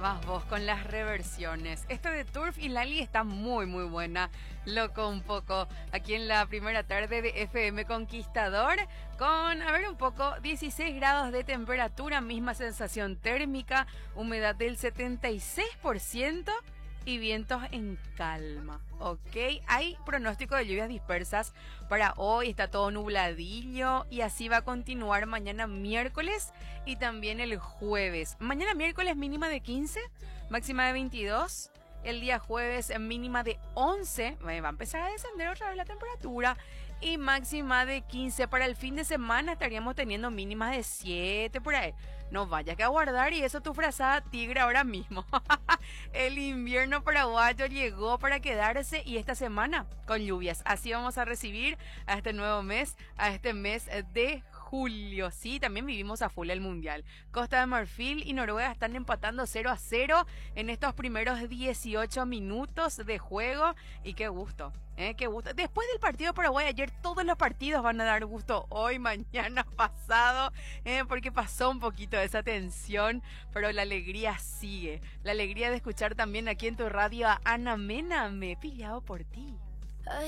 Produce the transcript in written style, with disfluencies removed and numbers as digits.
Vas vos con las reversiones. Esta de Turf y Lali está muy muy buena. Loco un poco. Aquí en la primera tarde de FM Conquistador. Con, a ver un poco, 16 grados de temperatura, misma sensación térmica, humedad del 76% y vientos en calma. Ok, hay pronóstico de lluvias dispersas para hoy, está todo nubladillo y así va a continuar mañana miércoles y también el jueves. Mañana miércoles mínima de 15, máxima de 22. El día jueves mínima de 11, va a empezar a descender otra vez la temperatura y máxima de 15. Para el fin de semana estaríamos teniendo mínimas de 7 por ahí. No vayas que a guardar y eso tu frazada tigre ahora mismo. El invierno paraguayo llegó para quedarse y esta semana con lluvias. Así vamos a recibir a este nuevo mes, a este mes de julio. Sí, también vivimos a full el mundial. Costa de Marfil y Noruega están empatando 0-0 en estos primeros 18 minutos de juego. Y qué gusto, qué gusto. Después del partido de Paraguay ayer, todos los partidos van a dar gusto hoy, mañana, pasado, porque pasó un poquito de esa tensión, pero la alegría sigue. La alegría de escuchar también aquí en tu radio a Ana Mena, me he pillado por ti.